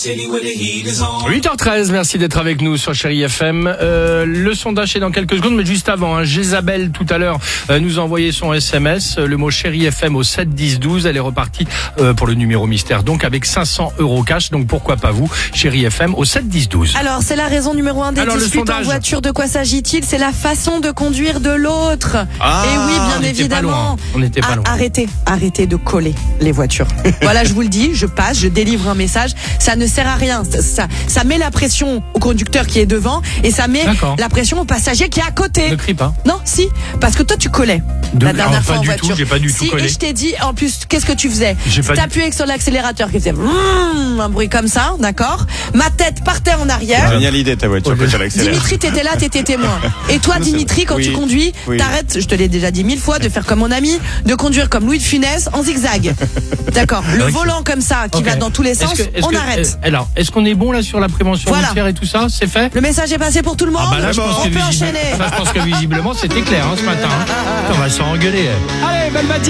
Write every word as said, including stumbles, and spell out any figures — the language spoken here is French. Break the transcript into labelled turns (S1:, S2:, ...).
S1: huit heures treize, merci d'être avec nous sur Chérie F M. Euh, le sondage est dans quelques secondes, mais juste avant, hein, Jésabelle tout à l'heure euh, nous a envoyé son S M S, euh, le mot Chérie F M au sept dix douze. Elle est repartie euh, pour le numéro mystère, donc avec cinq cents euros cash. Donc pourquoi pas vous, Chérie F M au sept dix douze.
S2: Alors c'est la raison numéro un des
S1: Alors,
S2: disputes en voiture. De quoi s'agit-il? C'est la façon de conduire de l'autre.
S1: Ah,
S2: et oui, bien
S1: on
S2: évidemment.
S1: On n'était pas
S2: Ah,
S1: loin.
S2: arrêtez, arrêtez de coller les voitures. Voilà, je vous le dis, je passe, je délivre un message. Ça ne sert à rien. Ça, ça, ça met la pression au conducteur qui est devant et ça met
S1: D'accord.
S2: la pression au passager qui est à côté.
S1: Ne crie pas.
S2: Non, si, parce que toi tu collais
S1: De-
S2: la dernière
S1: ah,
S2: fois
S1: pas
S2: en
S1: du
S2: voiture.
S1: tout, j'ai pas du tout
S2: si,
S1: collé.
S2: Et je t'ai dit, en plus, qu'est-ce que tu faisais?
S1: J'ai pas
S2: T'appuyais sur l'accélérateur qui faisait vroom, un bruit comme ça, d'accord? Ma tête partait en arrière.
S3: Génial idée ta voiture quand elle accélère.
S2: Dimitri, t'étais là, t'étais témoin. Et toi, Dimitri, quand
S3: Oui,
S2: tu conduis,
S3: oui.
S2: t'arrêtes, je te l'ai déjà dit mille fois, de faire comme mon ami, de conduire comme Louis de Funès en zigzag. D'accord. Le
S1: Ok.
S2: volant comme ça, qui
S1: Ok.
S2: va dans tous les
S1: Est-ce
S2: sens,
S1: que- est-ce
S2: on
S1: que-
S2: arrête.
S1: euh, Alors, est-ce qu'on est bon là sur la prévention
S2: Voilà.
S1: routière et tout ça? C'est fait?
S2: Le message est passé pour tout le monde.
S1: Ah bah là, je pense
S2: on
S1: que
S2: peut
S1: visible-
S2: enchaîner.
S1: ça, je pense que visiblement c'était clair hein, ce matin. Hein. On va s'en engueuler. Allez, belle matinée.